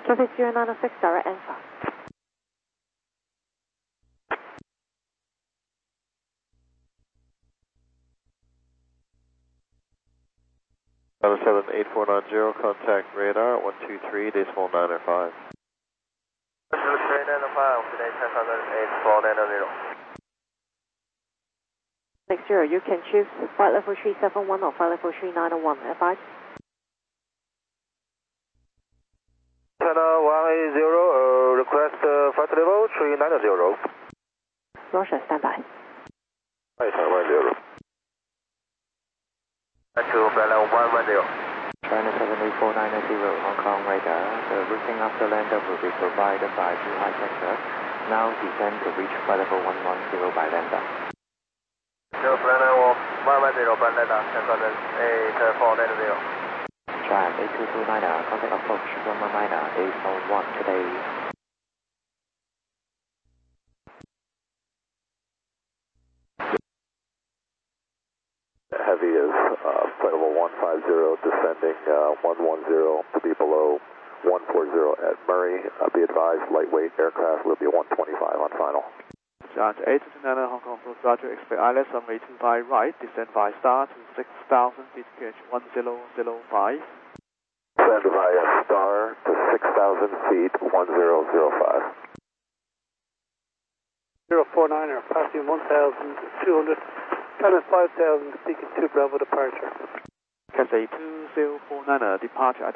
Traffic 096, direct answer. Delta 78490, contact radar 123.905. 123.905, today 10,084.90. 60, you can choose flight level 371 or flight level 3901. Advise. China 180, request flight level 390. Roger, stand by. Hi, China 180. To Bella 110. China 78490, Hong Kong radar. The routing after lander will be provided by Zhuhai sector. Now descend to reach flight level 110 by lander. To Bella 110 by lander, 10,084.90. Giant 8229, contact approach 119, 841 today. Heavy is flight level 150, descending 110 to be below 140 at Murray. Be advised, lightweight aircraft will be 125 on final. Giant 8229 Hong Kong Approach, Roger, expect ILS runway 25 right, descend by star to 6,000 feet, pitch 1005. Descend via star to 6,000 feet, 1005. 049er, passing 1,200, China 5,000, speaking to Bravo departure. Cathay 2049, departure.